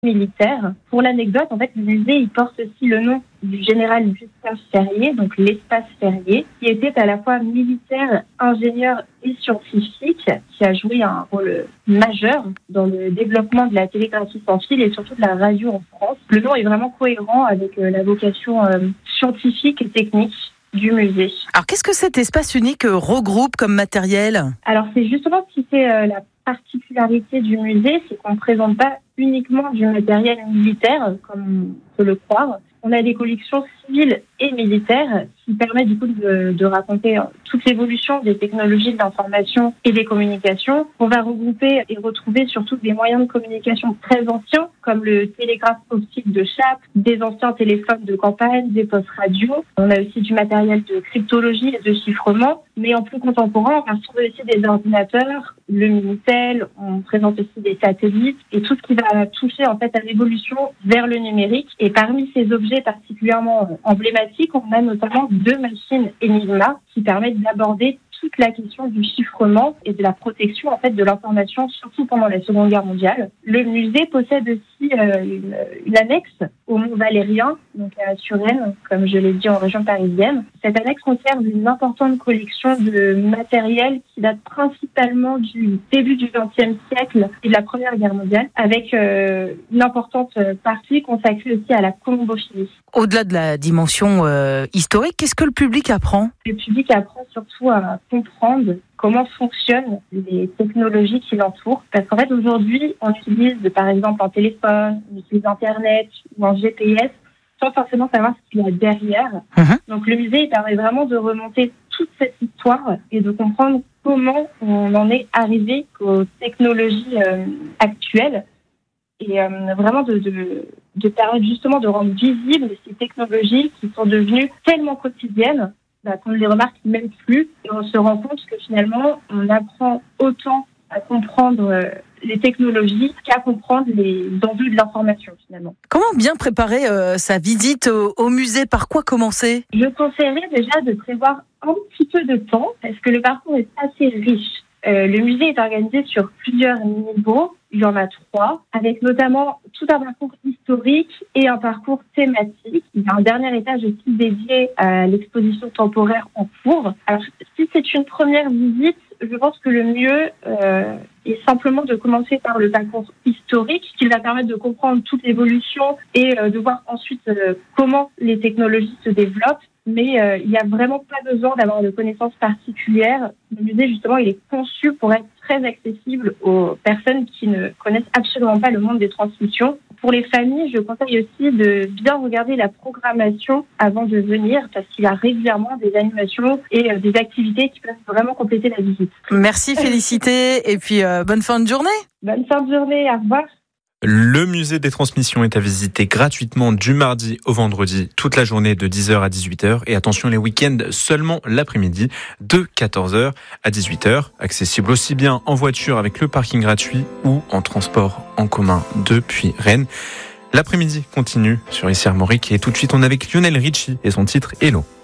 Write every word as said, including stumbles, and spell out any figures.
militaire. Pour l'anecdote, en fait, le musée il porte aussi le nom du général Gustave Ferrier, donc l'espace Ferrier, qui était à la fois militaire, ingénieur et scientifique, qui a joué un rôle majeur dans le développement de la télégraphie sans fil et surtout de la radio en France. Le nom est vraiment cohérent avec la vocation euh, scientifique et technique du musée. Alors, qu'est-ce que cet espace unique regroupe comme matériel ? Alors, c'est justement ce qui fait euh, la particularité du musée, c'est qu'on ne présente pas uniquement du matériel militaire, comme on peut le croire. On a des collections civiles et militaires qui permettent du coup de, de raconter toute l'évolution des technologies de l'information et des communications. On va regrouper et retrouver surtout des moyens de communication très anciens, comme le télégraphe optique de Chappe, des anciens téléphones de campagne, des postes radio. On a aussi du matériel de cryptologie et de chiffrement. Mais en plus contemporain, on va retrouver aussi des ordinateurs, le Minitel, on présente aussi des satellites et tout ce qui va toucher en fait à l'évolution vers le numérique. Et parmi ces objets particulièrement emblématiques, on a notamment deux machines Enigma qui permettent d'aborder toute la question du chiffrement et de la protection en fait de l'information, surtout pendant la Seconde Guerre mondiale. Le musée possède aussi euh, une, une annexe au Mont Valérien, donc à Suresnes, comme je l'ai dit, en région parisienne. Cette annexe conserve une importante collection de matériel qui date principalement du début du vingtième siècle et de la Première Guerre mondiale, avec euh, une importante partie consacrée aussi à la colombophilie. Au-delà de la dimension euh, historique, qu'est-ce que le public apprend ? Le public apprend surtout à comprendre comment fonctionnent les technologies qui l'entourent. Parce qu'en fait, aujourd'hui, on utilise, par exemple, un téléphone, on utilise Internet ou un G P S sans forcément savoir ce qu'il y a derrière. Mmh. Donc, le musée il permet vraiment de remonter toute cette histoire et de comprendre comment on en est arrivé aux technologies euh, actuelles. Et euh, vraiment de, de, de permettre justement de rendre visibles ces technologies qui sont devenues tellement quotidiennes bah, qu'on ne les remarque même plus. Et on se rend compte que finalement, on apprend autant à comprendre euh, les technologies qu'à comprendre les enjeux de l'information finalement. Comment bien préparer euh, sa visite au, au musée ? Par quoi commencer ? Je conseillerais déjà de prévoir un petit peu de temps parce que le parcours est assez riche. Euh, le musée est organisé sur plusieurs niveaux. Il y en a trois, avec notamment tout un parcours historique et un parcours thématique. Il y a un dernier étage aussi dédié à l'exposition temporaire en cours. Alors, si c'est une première visite, je pense que le mieux euh, est simplement de commencer par le parcours historique, qui va permettre de comprendre toute l'évolution et euh, de voir ensuite euh, comment les technologies se développent. Mais euh, il n'y a vraiment pas besoin d'avoir de connaissances particulières. Le musée, justement, il est conçu pour être très accessible aux personnes qui ne connaissent absolument pas le monde des transmissions. Pour les familles, je conseille aussi de bien regarder la programmation avant de venir parce qu'il y a régulièrement des animations et euh, des activités qui peuvent vraiment compléter la visite. Merci Félicité et puis euh, bonne fin de journée. Bonne fin de journée, au revoir. Le musée des transmissions est à visiter gratuitement du mardi au vendredi, toute la journée de dix heures à dix-huit heures. Et attention, les week-ends seulement l'après-midi de quatorze heures à dix-huit heures. Accessible aussi bien en voiture avec le parking gratuit ou en transport en commun depuis Rennes. L'après-midi continue sur Ici Armorique et tout de suite on est avec Lionel Richie et son titre Hello.